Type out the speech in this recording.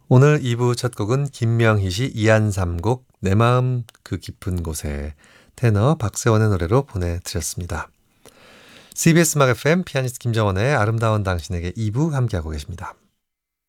오늘 2부 첫 곡은 김명희 씨 이안삼곡 내 마음 그 깊은 곳에 테너 박세원의 노래로 보내드렸습니다. CBS 음악 FM 피아니스트 김정원의 아름다운 당신에게 2부 함께하고 계십니다.